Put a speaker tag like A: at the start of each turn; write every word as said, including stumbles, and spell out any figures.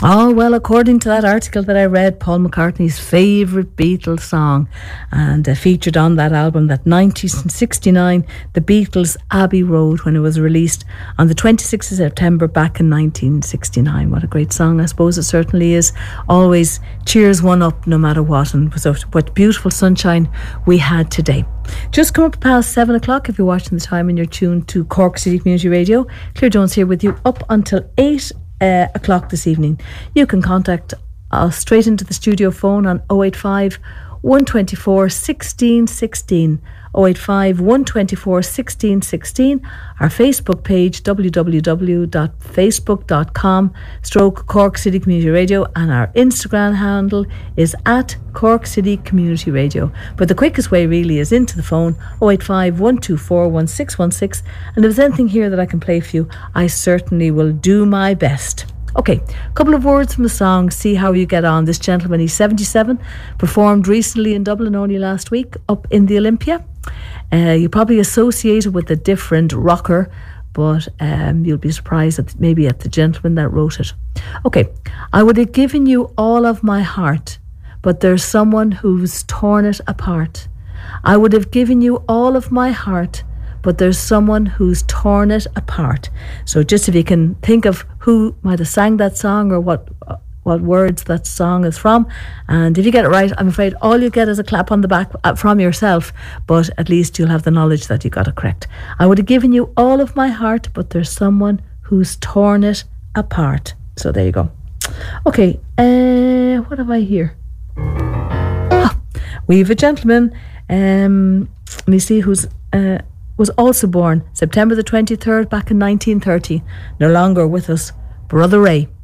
A: Oh, well, according to that article that I read, Paul McCartney's favourite Beatles song, and uh, featured on that album, that nineteen sixty-nine, the Beatles' Abbey Road, when it was released on the twenty-sixth of September back in nineteen sixty-nine. What a great song. I suppose it certainly is. Always cheers one up no matter what. And so what beautiful sunshine we had today. Just come up past seven o'clock if you're watching the time and you're tuned to Cork City Community Radio. Claire Jones here with you up until eight Uh, o'clock this evening. You can contact us straight into the studio phone on oh eight five, one two four, one six one six, oh eight five, one two four, one six one six, our Facebook page w w w dot facebook dot com stroke Cork City Community Radio, and our Instagram handle is at Cork City Community Radio. But the quickest way really is into the phone, oh eight five, one two four, one six one six, and if there's anything here that I can play for you, I certainly will do my best. Okay, a couple of words from the song, see how you get on. This gentleman, he's seventy-seven, performed recently in Dublin only last week up in the Olympia. Uh, you probably associate it with a different rocker, but um, you'll be surprised at maybe at the gentleman that wrote it. Okay, I would have given you all of my heart, but there's someone who's torn it apart. I would have given you all of my heart, but there's someone who's torn it apart. So just if you can think of who might have sang that song or what what words that song is from, and if you get it right, I'm afraid all you get is a clap on the back from yourself, but at least you'll have the knowledge that you got it correct. I would have given you all of my heart, but there's someone who's torn it apart. So there you go. Okay, uh, what have I here? Ah, we have a gentleman, um, let me see, who's... Uh, was also born September the twenty-third back in nineteen thirty. No longer with us, Brother Ray.